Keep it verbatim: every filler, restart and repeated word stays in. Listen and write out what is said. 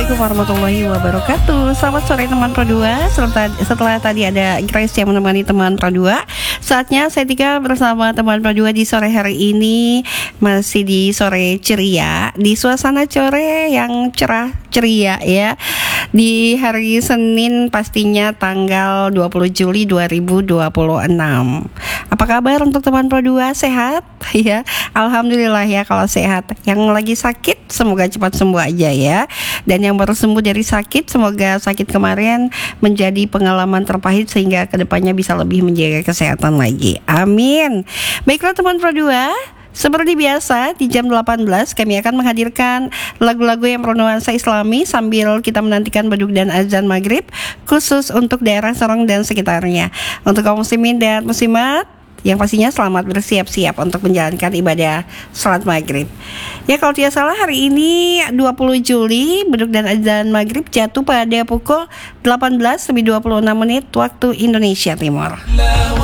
Assalamualaikum warahmatullahi wabarakatuh. Selamat sore teman Pro dua. Setelah, setelah tadi ada Grace yang menemani teman Pro dua, saatnya saya Tika bersama teman Pro dua di sore hari ini. Masih di sore ceria, di suasana sore yang cerah ceria ya. Di hari Senin pastinya tanggal dua puluh Juli dua ribu dua puluh enam. Apa kabar untuk teman Pro dua? Sehat? Ya, alhamdulillah ya kalau sehat. Yang lagi sakit semoga cepat sembuh aja ya. Dan yang baru sembuh dari sakit, semoga sakit kemarin menjadi pengalaman terpahit sehingga kedepannya bisa lebih menjaga kesehatan lagi. Amin. Baiklah teman Pro dua, seperti biasa di jam delapan belas kami akan menghadirkan lagu-lagu yang bernuansa Islami sambil kita menantikan beduk dan azan maghrib khusus untuk daerah Sorong dan sekitarnya. Untuk kaum muslimin dan muslimat yang pastinya selamat bersiap-siap untuk menjalankan ibadah salat maghrib. Ya kalau tidak salah hari ini dua puluh Juli beduk dan azan maghrib jatuh pada pukul delapan belas lebih dua puluh enam menit waktu Indonesia Timur.